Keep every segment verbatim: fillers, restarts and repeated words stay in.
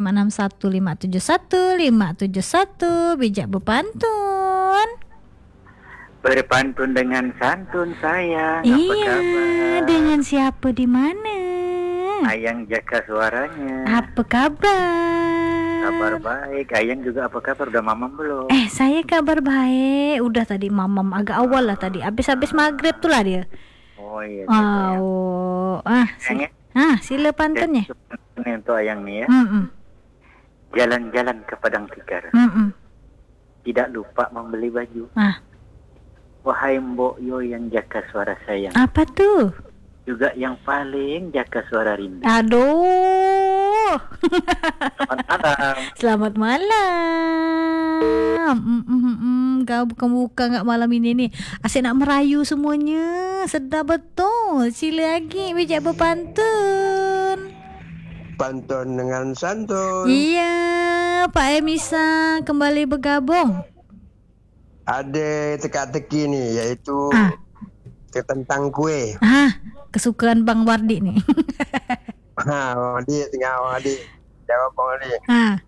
lima enam satu lima tujuh satu lima tujuh satu. Bijak berpantun. Berpantun dengan santun sayang. Iya, apa kabar? dengan siapa di mana? Ayang jaga suaranya. Apa kabar? Kabar baik. Ayang juga apa kabar? Udah mamam belum? Eh, saya kabar baik. Udah tadi mamam agak awal lah tadi. Habis-habis maghrib tuh lah dia. Oh iya. Wow. Ah, si, ah, sila pantunnya. Ini untuk Ayang nih ya. Mm-mm. Jalan-jalan ke Padang Tikar. Mm-mm. Tidak lupa membeli baju. Ah. Wahai Mbok Yo yang jaga suara sayang. Apa tuh? Juga yang paling jaga suara rindu. Aduh. Selamat malam. Selamat malam. Mm, mm, mm, mm. Kau buka-buka nggak malam ini nih. Asyik nak merayu semuanya. Sedap betul. Sila lagi bijak berpantun. Pantun dengan santun. Iya, Pak Emisa kembali bergabung. Ada teka-teki nih, iaitu Ah. tentang kue. Ah, kesukaan Bang Wardi nih. Ha, Bang Adik tengah Bang Adik. Jawab Bang Adik. Ah.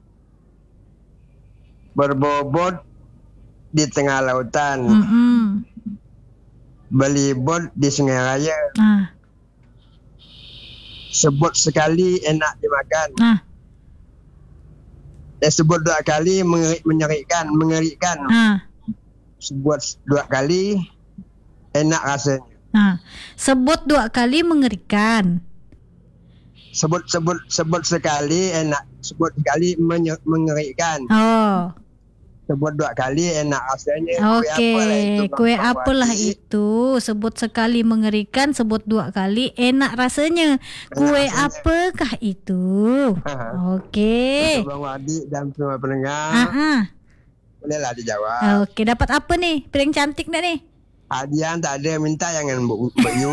Berbobot di tengah lautan. Mm-mm. Beli bot di sungai raya. Ah. Sebut sekali enak dimakan. Ah. Eh, sebut dua kali mengeri- menyerikkan, mengerikan. Ah. Sebut dua kali enak rasanya. Ah. Sebut dua kali mengerikan. Sebut sebut sebut sekali enak, sebut sekali menye- mengerikan. Oh. Sebut dua kali enak rasanya. Okey, kue apalah itu? Sebut sekali mengerikan, sebut dua kali enak rasanya. Kue apakah itu? Okey. Bang Wadi dan semua pendengar. Ah, ah. Bolehlah dijawab. Okey, dapat apa nih? Piring cantik dah nih. Hadiah tak ada, minta jangan Mbak Mbak Yu.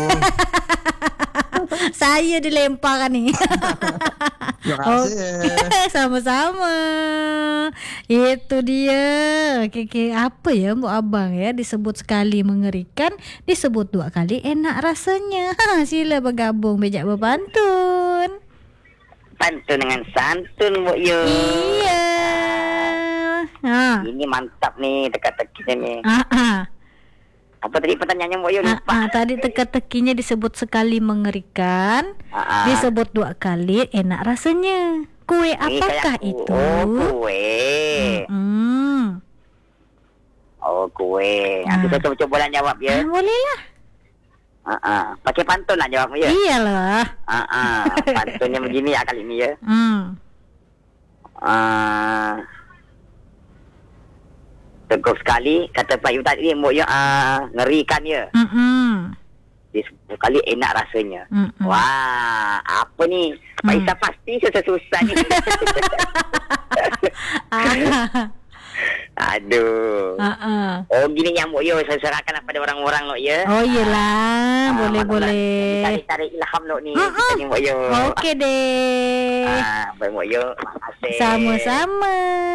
Saya dilemparkan nih. Terima kasih. Sama-sama. Itu dia. Okey, apa ya Mbak Abang ya? Disebut sekali mengerikan, disebut dua kali enak rasanya. Ha, sila bergabung bijak berpantun. Pantun dengan santun Mbok Yo. Iya. Ha. Ini mantap nih teka-tekinya nih. Ah, ah. Apa tadi pertanyaannya Mbok Yo? Ah, Lupa. ah, tadi teka-tekinya disebut sekali mengerikan, Ah, ah. disebut dua kali enak rasanya. Kue Ini apakah kayak- itu? Oh, kue. Hmm. Oh, kue. Nanti Ah. saya coba-coba jawab ya. Ah, boleh lah. Ah, ah. Pakai pantun lah jawab ya. Iyalah. Ah, ah. Pantunnya begini ya kali ini ya. Hmm. Ah. Teguh sekali kata Pak Yu tadi Mbok Yo ah, ngerikan ya. Mm-mm. Disebut kali enak rasanya. Mm-mm. Wah, apa ni? Pak Hmm. Isa pasti susah-susah ni. Ah. Aduh. Ah, ah. Oh, gini yang Mbok Yo saya serahkan kepada orang-orang lo ya. Oh iyalah, Ah, boleh mana-mana boleh. Cari-cari ilham lo ni. Ah, ah. Kita ni Mbok Yo. Okey deh. Ah, baik Mbok Yo. Terima kasih. Sama-sama.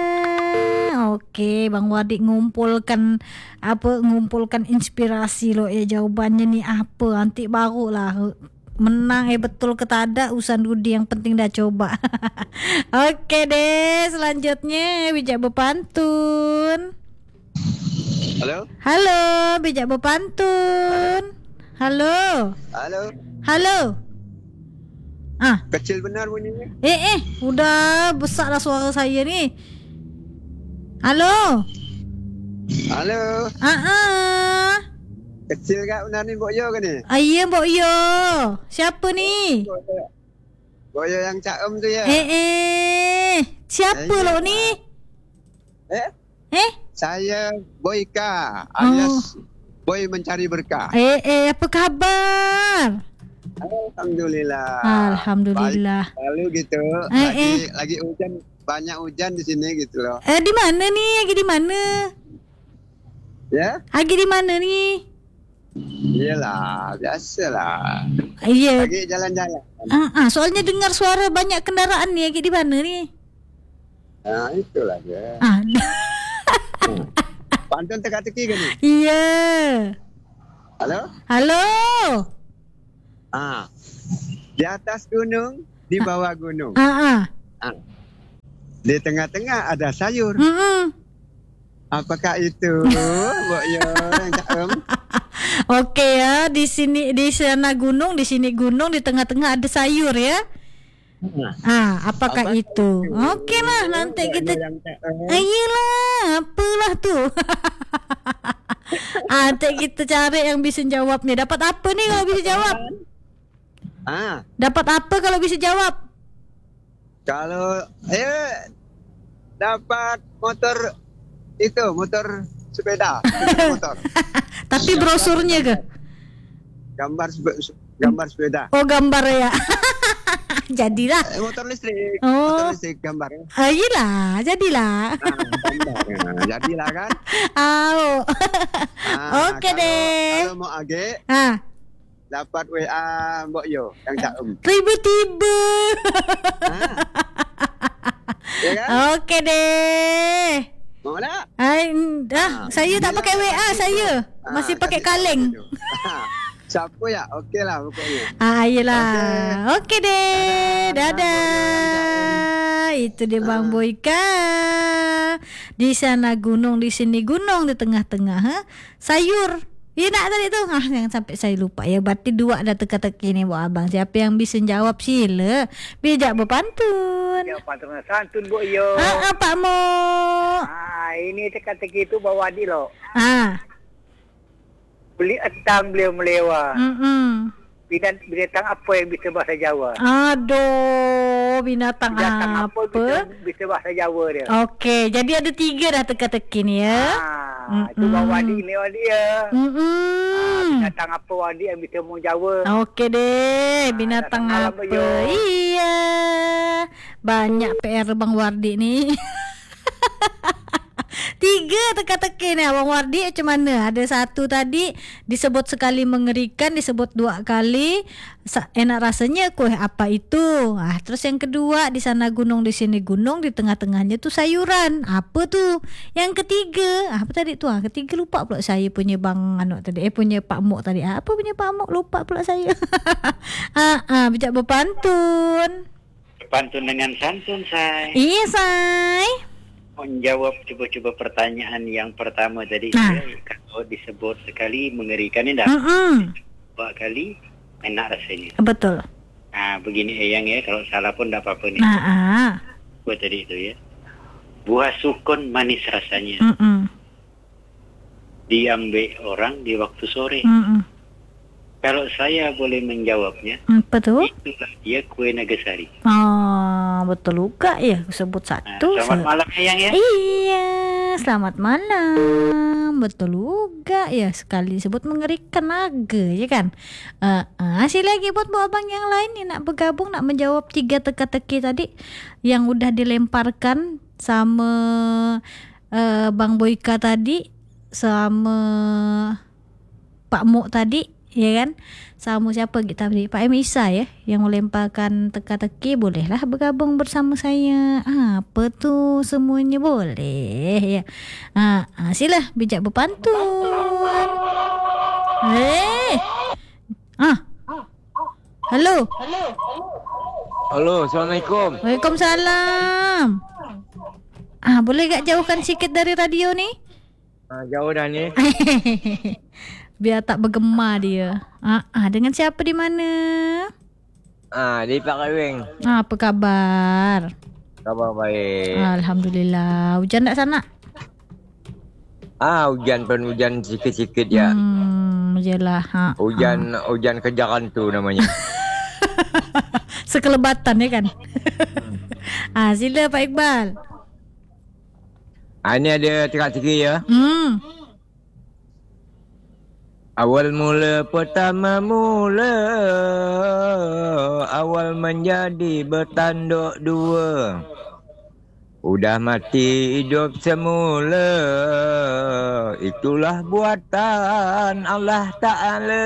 Okey, Bang Wadik ngumpulkan apa ngumpulkan inspirasi lo ya jawabannya ni apa? Nanti barulah menang eh betul ke tak ada urusan Dudi, yang penting dah coba. Okey deh, selanjutnya bijak berpantun. Halo? Halo, bijak berpantun. Halo. Halo? Halo. Ah, Kecil benar bunyinya. eh eh, udah besar lah suara saya ni. Halo. Halo? Ah ah. Kecil kat benar ni Mbok Yo ke ni? Ah, iya Mbok Yo. Siapa ni? Mbok Yo yang caem tu ya? Eh eh. Siapa Eh, lo iya. ni? Eh? Eh? Saya Boyka alias Boy mencari berkah. Eh eh, apa khabar? Alhamdulillah. Alhamdulillah. Baik, lalu gitu. Eh, lagi eh. lagi hujan, banyak hujan di sini gitu loh. Eh di mana ni? Lagi di mana? Ya? Lagi di mana ni? Iyalah, biasalah. Iya. Lagi jalan-jalan. Ah, ah, soalnya dengar suara banyak kendaraan ni. Lagi di mana ni? Nah, itulah dia. Ah. Pantun teka-teki ke ni? Iya. Halo? Halo. Ah. Di atas gunung, di bawah gunung. Ah ah. Ah. Di tengah-tengah ada sayur. Mm-mm. Apakah itu? Mbok Yo yang cakap. Oke ya, di sini di sana gunung, di sini gunung, di tengah-tengah ada sayur ya. Ah, apakah Apa itu? Oke lah, nanti Mbok kita Yo yang cakap. ayolah, apalah tuh. Ah, nanti kita cari yang bisa jawabnya. Dapat apa nih kalau bisa jawab? Ah, Dapat apa kalau bisa jawab? kalau eh dapat motor itu, motor sepeda, motor. Tapi brosurnya ke? Gambar sepe- gambar sepeda. Oh, gambar ya. Jadilah. Eh, motor listrik, Oh. motor listrik gambar. Ayolah, jadilah. Ah, gambar. Nah, jadilah kan. Au. Ah, Oke kalau- deh. Kalau mau age Ah, dapat W A Mbok Yo yang cakap. tiba-tiba. Ah. Ya kan? Oke deh. Mau tak? Ay, dah, Ah, saya tak pakai W A saya. Ah, Masih pakai kasih tahu kaleng. dulu. Ah, siapa ya? Okey lah pokoknya. Ah, iyalah. Oke deh. Dadah. Dadah. Itu dia Bang Boyka. Di sana gunung, di sini gunung, di tengah-tengah ha? Sayur. Ya nak tadi tu. Ah, jangan sampai saya lupa ya. Berarti dua dah teka-teki ni buat abang. Siapa yang bisa jawab sila. Bijak berpantun. Ya, pantun santun Bu Yo. Ah, ah, Pak Mo. Ah, ini teka-teki itu bawa di lo. Ah. Beli etang beliau melewa. Mm-mm. Binatang, binatang apa yang bisa bahasa Jawa? Aduh, binatang, Binatang apa, apa? bisa, bisa bahasa Jawa dia? Okey, jadi ada tiga dah teka-teki ni ya. Ah, itu bawa di lewat dia. Mm-mm. Binatang apa wadi yang bisa ngomong Jawa? Okey deh, Ah, binatang datang malam, apa? Boyo. Iya. Banyak P R Bang Wardi ni. Tiga teka-teki ni Abang Wardi macam mana? Ada satu tadi disebut sekali mengerikan, disebut dua kali sa- enak rasanya kuih apa itu? Ah, terus yang kedua di sana gunung, di sini gunung, di tengah-tengahnya tu sayuran. Apa tu? Yang ketiga, ah, apa tadi tu? Ah, ketiga lupa pula saya punya Bang Anu tadi. Eh punya Pak Mok tadi. Ah, apa punya Pak Mok lupa pula saya. ah, ah, bijak berpantun. Pantun dengan santun, saya. Iya, say. Menjawab coba-coba pertanyaan yang pertama tadi. Nah. Ya, kalau disebut sekali mengerikan ini dah. Mm-mm. Dua kali enak rasanya. Betul. Nah, begini Eyang ya, kalau salah pun tak apa-apa nih. Nah, ah. Buat tadi itu ya. Buah sukun manis rasanya. Mm-mm. Diambil orang di waktu sore. Mm-mm. Kalau saya boleh menjawabnya, Apa tu? itulah dia kue Nagasari. Ah, betul juga ya. Aku sebut Nah, satu. selamat se- malam Eyang ya. Iya, selamat malam. Betul juga ya. Sekali sebut mengerikan naga, ya kan? Uh, uh, masih lagi buat bu abang yang lain yang nak bergabung, nak menjawab tiga teka-teki tadi yang udah dilemparkan sama uh, Bang Boyka tadi, sama Pak Mok tadi. Ya kan, sama siapa kita tadi, Pak M Isa ya, yang melemparkan teka-teki. Bolehlah bergabung bersama saya. Ah, apa tu semuanya boleh ya. Ah, ah, sila bijak berpantun. Eh, ah, halo. Halo, Assalamualaikum. Waalaikumsalam. Ah, boleh gak jauhkan sikit dari radio ni? Ah, jauh dah ni. Biar tak bergema dia. Ah, ah, dengan siapa di mana? Ah, di Pak Kawing. Ah, apa kabar? Khabar baik. Alhamdulillah. Hujan tak sana? Ah, hujan pun hujan sikit-sikit ya. Hmm, jelah. Ha. Hujan hujan kejaran tu namanya. Sekelebatan ya kan? ah, sila Pak Iqbal. Ah, ni ada teka-teki ya. Hmm. Awal mula pertama mula, awal menjadi bertanduk dua. Udah mati hidup semula, itulah buatan Allah Ta'ala.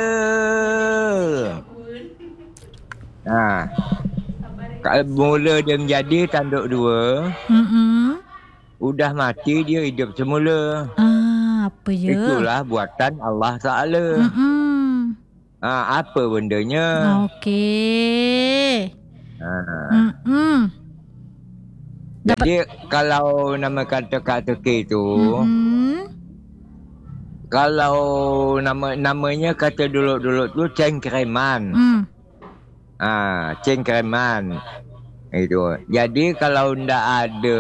Nah, kalau mula dia menjadi tanduk dua, Mm-mm. udah mati dia hidup semula. Ah, apa je? Itulah buatan Allah Ta'ala. Mm-mm. Ha, apa bendanya? Okey. Ha. Mm-mm. Jadi kalau nama kata Kak Teki tu, Hmm. kalau nama namanya kata dulu-dulu tu cengkreman. Hmm. Ah, cengkreman. Itu. Jadi kalau ndak ada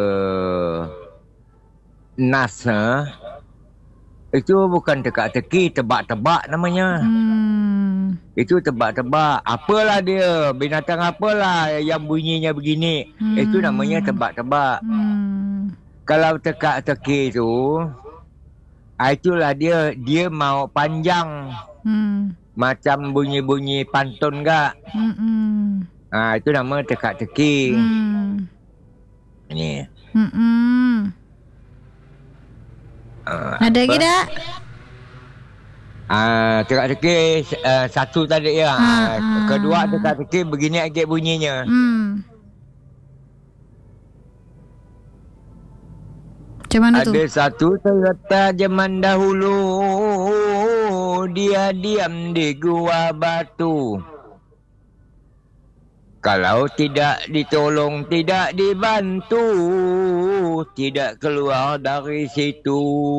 nas, ha, itu bukan teka-teki, tebak-tebak namanya. Hmm. Itu tebak-tebak. Apalah dia, binatang apalah yang bunyinya begini. Hmm. Itu namanya tebak-tebak. Hmm. Kalau teka-teki tu, ah, itulah dia dia mau panjang. Hmm. Macam bunyi-bunyi pantun kak. Hmm. Ah, itu nama teka-teki. Hmm. Ni. Hmm. Ah, Ada apa? lagi tak? Ah, teka-teki uh, satu tadi ya. Ah, Ah, ah. kedua teka-teki begini agak bunyinya. Hmm. Macam mana tu? Ada satu terletak zaman dahulu, dia diam di gua batu. Kalau tidak ditolong, tidak dibantu, tidak keluar dari situ.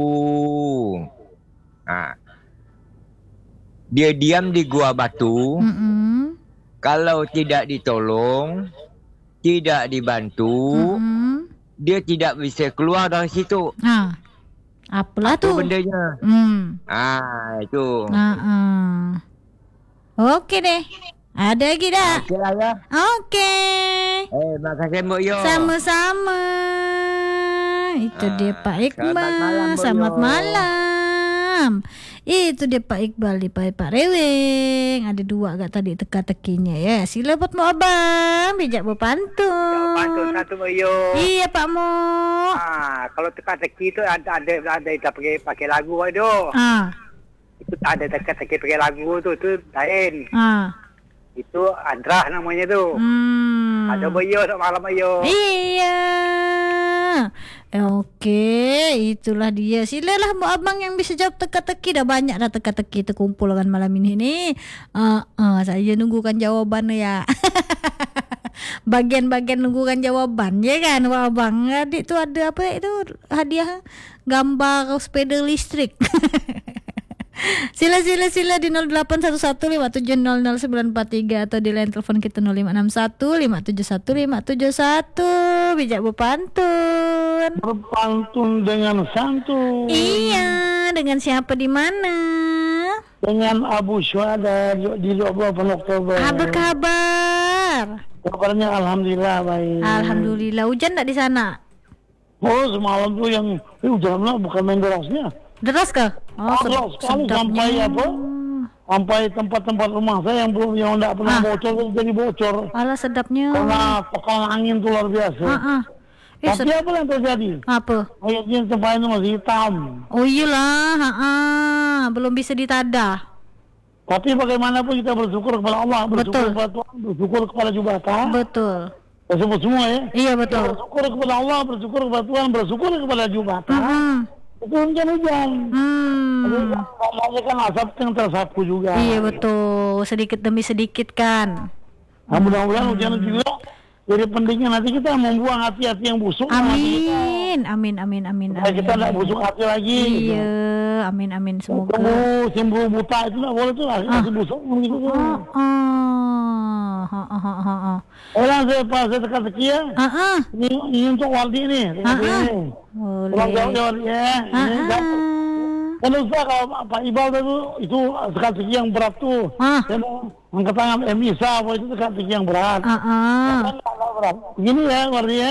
Ha. Dia diam di gua batu. Hmm. Kalau tidak ditolong, tidak dibantu, Hmm. dia tidak bisa keluar dari situ. Ha. Apalah Apa tu? bendanya? Hmm. Ah, itu. Ha ah. Okey deh. Ada lagi tak? Okey lah ya. Okey. Eh, makasih Mbok Yo. Sama-sama. Itu Ah, dia Pak Iqbal. selamat malam, Bu Selamat Yo. malam. Itu dia Pak Iqbal di Pak, Pak Reweng. Ada dua agak tadi teka-tekinya ya. Sila buat Mak Abang. Bijak berpantun. Pantun satu Moyo. Iya Pak Mo. Ah, kalau teka-teki tu ada ada ada kita pakai pakai lagu tu. Ah. Itu tak ada teka-teki pakai lagu tu, tu lain. Ah. Itu Adrah namanya tu. Hmm. Ada Moyo selamat malam Moyo. Iya. Okey, itulah dia. Silalah Mak Abang yang bisa jawab teka-teki. Dah banyak dah teka-teki terkumpul kan malam ini ni. Uh, uh, saya nunggukan jawaban ya. Bagian-bagian nunggukan jawaban ya kan Mak Abang. Adik tu ada apa itu hadiah gambar sepeda listrik. Sila sila sila di nol delapan satu satu lima tujuh nol nol sembilan empat tiga atau di line telepon kita nol lima enam satu lima tujuh satu lima tujuh satu. Bijak berpantun. Berpantun dengan santun. Iya, dengan siapa di mana? Dengan Abu Syuhada di dua puluh delapan Oktober. Apa kabar? Kabarnya alhamdulillah baik. Alhamdulillah. Hujan tak di sana? Oh, semalam tuh yang eh, hujan lah bukan main derasnya. Deras ke? Oh, Allah sekali sampai apa? Sampai tempat-tempat rumah saya yang belum yang tidak pernah Ah. bocor jadi bocor. Alah sedapnya. Karena tekanan angin tuh luar biasa. Ah, ah. Eh, Tapi sed- apa yang terjadi? apa? Ayatnya tempat itu masih hitam. Oh iyalah, ha ah. Belum bisa ditadah. Tapi bagaimanapun kita bersyukur kepada Allah, bersyukur Betul. kepada Tuhan, bersyukur kepada Jubatan. Betul. Bersyukur semua ya. Iya betul. Bersyukur kepada Allah, bersyukur kepada Tuhan, bersyukur kepada Jubatan. Hmm. Itu hujan-hujan. Jadi Hmm. namanya kan asap yang tersapu juga. Iya betul. Sedikit demi sedikit kan. Nah, mudah-mudahan hujan juga. Jadi pentingnya nanti kita membuang hati-hati yang busuk. Amin. Amin amin amin Supaya amin. kita tidak busuk hati lagi. Iya, amin amin semoga. Sembuh, sembuh buta itu tidak boleh tuh masih busuk gitu. Oh, oh. Ha ha ha ha. ha. Orang saya pas saya teka-teki ya. Ah ah. Ini, ini untuk Waldi nih. Ah, ah. Tolong Boleh. jawab-jawab ya. Ah Ini jawab. ah. Kan Ustaz kalau Pak Iqbal itu itu teka-teki yang berat tuh. Ah. Saya mau angkat tangan M I S A apa itu teka-teki yang berat. Ah ah. Kan nggak berat. Begini ya artinya.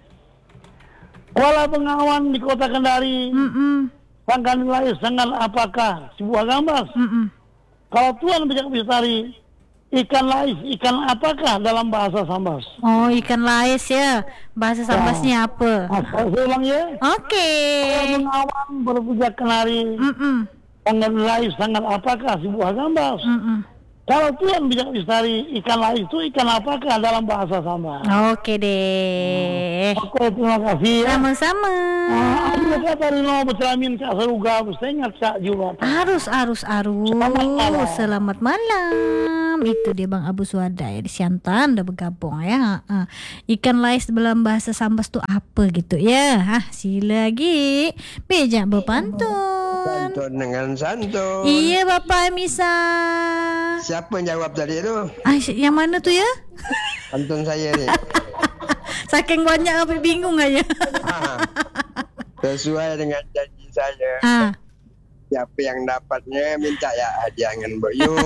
Kuala Bengawan di kota Kendari. Mm-mm. Sangkan nilai sangkan apakah sebuah gambar. Mm-mm. Kalau Tuhan bijak bestari, ikan lais, ikan apakah dalam bahasa Sambas? Oh, ikan lais ya. Bahasa Sambasnya apa? Nah, saya ulang ya. Oke. Kuala Bengawan berpijak kenari. Mm-mm. Sangkan nilai sangkan apakah sebuah gambar? Mm-mm. Kalau Tuan Bijak Lestari, ikan lais itu ikan apakah dalam bahasa Samba? Oke deh. Oke, terima kasih ya. Sama-sama. Ah, aku kata Rino bercelamin Kak Seruga, saya ingat Kak juga. Arus, arus, arus. Selamat malam. Selamat malam. Itu dia Bang Abu Suada ya di Siantan udah bergabung ya. Ha, ha. Ikan lais dalam bahasa Sambas tuh apa gitu ya? Hah, sila lagi. Bijak berpantun. Santun dengan santun. Iya Bapak Misa. Siapa yang jawab tadi tu? Ah, yang mana tuh ya? Pantun saya ni. Saking banyak sampai bingung aja. Ha. Sesuai dengan janji saya. Ah. Siapa yang dapatnya minta ya hadiah dengan Mbok Yu.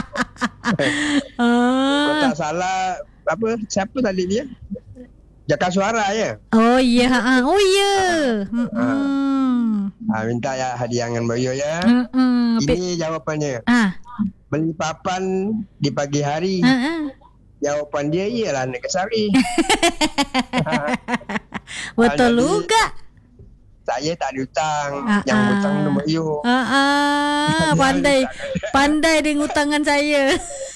Kalau Ah. tak salah apa siapa tadi dia? Jaka Suara ya. Oh iya, ha. Oh iya. Hmm. Ha, minta ya hadiah dengan Mbok Yu ya. Hmm. Ini jawapannya. Ah. Beli papan di pagi hari. Ah. ah. Jawapan dia ialah Negeri. Betul Jadi, juga. Saya tak ada hutang. Ah, Yang ah. hutang Mbok Yu. Ah, ah, pandai pandai dengan utangan saya.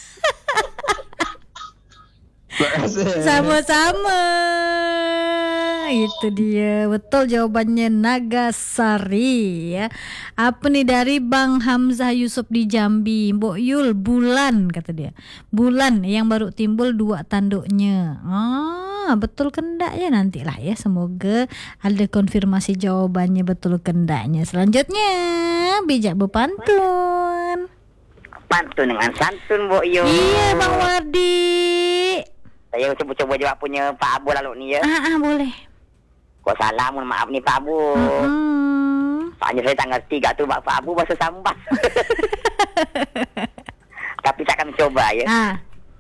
Terima kasih. Sama-sama. Itu dia. Betul jawabannya Nagasari ya. Apa nih dari Bang Hamzah Yusuf di Jambi. Mbok Yul bulan kata dia. Bulan yang baru timbul dua tanduknya. Ah, betul kendak ya nantilah ya. Semoga ada konfirmasi jawabannya betul kendaknya. Selanjutnya bijak berpantun. Pantun dengan santun, Mbok Yu. Iya Bang Wardi. Saya cuba-cuba jawab punya Pak Abu lalu ni ya. Ah, ah boleh. Kau salah, mohon maaf ni Pak Abu. Hmm. Soalnya saya tak ngerti gak tu Pak Abu bahasa Sambas. Tapi saya akan mencoba ya. Ah.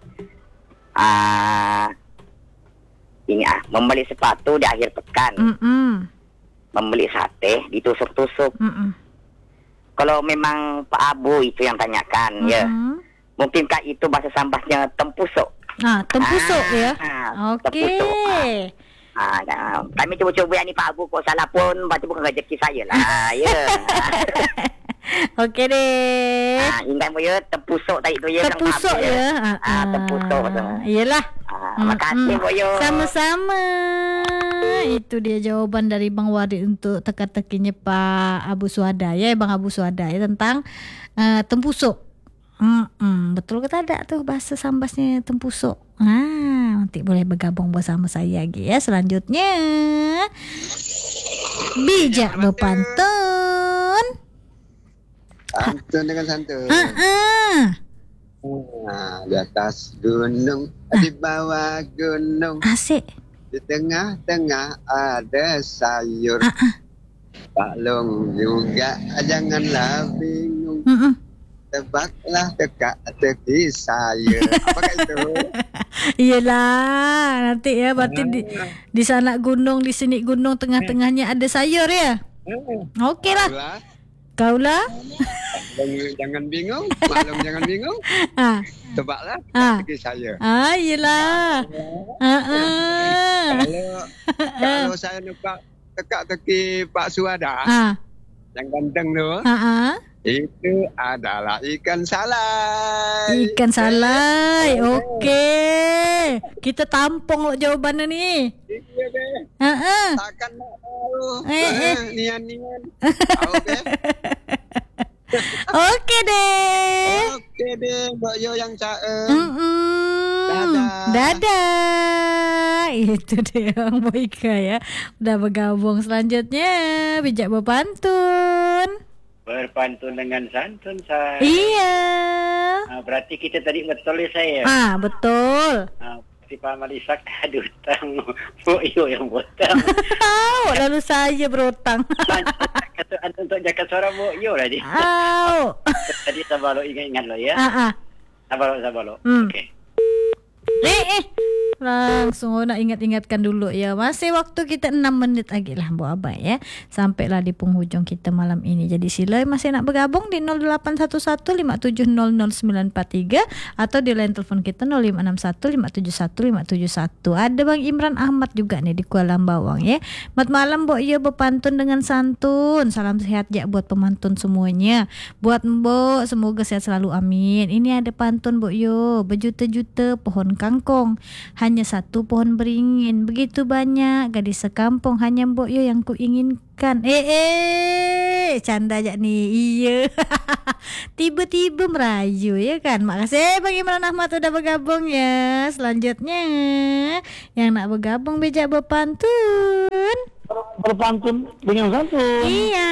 Ah, ini ah, membeli sepatu di akhir pekan. Mm-mm. Membeli sate ditusuk-tusuk. Mm-mm. Kalau memang Pak Abu itu yang tanyakan ya. Mm-mm. Mungkinkah itu bahasa Sambasnya tempusuk? Ah, tempusuk Ah, ya. ah, Okey. tempusuk. Ah, ah, kami cuba-cuba yang ni Pak Abu. Kok salah pun, berarti bukan rezeki saya lah. Ya. Okey deh. Ah, ingat mu ya, tempusuk tadi tu ya. bilang Pak Tempusuk Abu, ya. Ah, tempusuk. Iyalah. Ah, terima kasih Mm-mm. Bu Yu. Sama-sama. Itu dia jawaban dari Bang Wadi untuk teka-tekinya Pak Abu Suada ya, Bang Abu Suada ya tentang uh, tempusuk. Hmm, betul ke tak tuh bahasa Sambasnya tempusuk. Ah, nanti boleh bergabung bersama saya lagi ya. Selanjutnya bijak berpantun. Santun dengan santun. Ah, ah. Ah, di atas gunung, di bawah gunung, Asik. di tengah-tengah ada sayur. Ah, ah. Paklong juga, janganlah bingung. Mm-mm. Tebaklah teka-teki saya. Apakah itu? Iyalah, nanti ya berarti di, di sana gunung, di sini gunung, tengah-tengahnya ada sayur ya. Okey lah. Itulah. Kaulah. Paklong jangan bingung, maklum jangan bingung. Ah, Tebaklah Ah. teka-teki saya. ah iyalah. Ah, ah. Kalau kalau saya nampak teka-teki Pak Suada Ah, yang ganteng tu, ah, ah. itu adalah ikan salai. Ikan salai. Okey. Kita tampung lo jawabannya ni. Iya deh. Ah, ah. Takkan nak tahu. Eh, eh. Nian-nian. Okey. Okey deh. Okey deh, Mbak Yo yang caem. Mm-mm. Dadah. Dadah. Itu dia Bang Boyka ya. Udah bergabung. Selanjutnya bijak berpantun. Berpantun dengan santun saya. Iya. Ah, berarti kita tadi betul ya saya. Ah, betul. Ah, si Pak Malisak ada hutang. Bu Yu yang hutang. Au, lalu saya berhutang. Untuk jaga suara Bu Yu lah dia. Au. Tadi sabar lo ingat-ingat lo ya. Ah, ah. Sabar lo, sabar lo. Hmm. Okey. Eh, eh. Langsung nak ingat-ingatkan dulu ya. Masih waktu kita enam menit lagi lah Bu Abah ya. Sampailah di penghujung kita malam ini. Jadi sila masih nak bergabung di nol delapan satu satu lima tujuh nol nol sembilan empat tiga atau di line telepon kita nol lima enam satu lima tujuh satu lima tujuh satu. Ada Bang Imran Ahmad juga nih di Kuala Bawang ya. Selamat malam Mbok Yo berpantun dengan santun. Salam sehat ya buat pemantun semuanya. Buat Mbok semoga sehat selalu amin. Ini ada pantun Mbok Yo. Berjuta-juta pohon kangkung, hanya satu pohon beringin. Begitu banyak gadis sekampung, hanya Mbok Yo yang kuinginkan. Eh eh canda aja nih. Iya. Tiba-tiba merayu ya kan. Makasih Bang Imran Ahmad udah bergabung ya. Selanjutnya yang nak bergabung bejak berpantun. Berpantun dengan santun. Iya.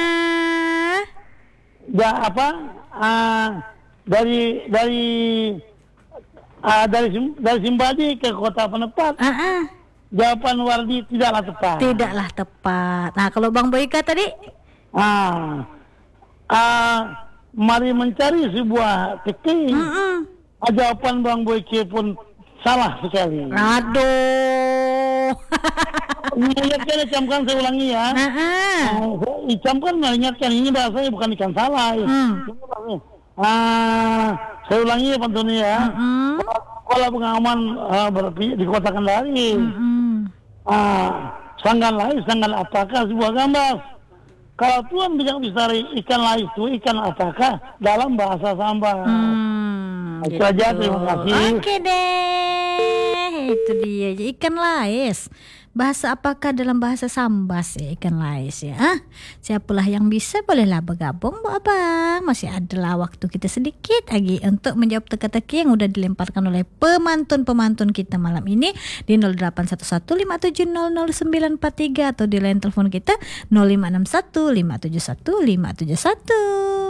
Ya apa? Ah, dari dari ah, dari Sim- dari Simbadi ke Kota Penepat. Ah, ah. Jawaban Wardi tidaklah tepat. Tidaklah tepat. Nah, kalau Bang Boyka tadi? Ah, ah, mari mencari sebuah titik. Mm-mm. Ah, jawaban Bang Boyke pun salah sekali. Aduh. Mengingatkan, camkan saya ulangi ya. Nah, ah. Ah, Icamkan mengingatkan, ini bahasanya bukan ikan salah. Hmm. Ah, saya ulangi ya pantunnya ya. Mm-mm. Sekolah pengaman ah, berpi- di Kota Kendari. Mm-mm. Ah, sanggan lais, sanggan apakah sebuah gambar. Kalau Tuhan tidak bisa ikan lais itu ikan apakah dalam bahasa Samba. Hmm, Itu aja, terima kasih. Oke deh, itu dia ikan lais. Bahasa apakah dalam bahasa Sambas ya ikan lais ya? Ah, siapalah yang bisa bolehlah bergabung Bu Abang. Masih adalah waktu kita sedikit lagi untuk menjawab teka-teki yang udah dilemparkan oleh pemantun-pemantun kita malam ini di nol delapan satu satu lima tujuh nol nol sembilan empat tiga atau di line telepon kita nol lima enam satu lima tujuh satu lima tujuh satu.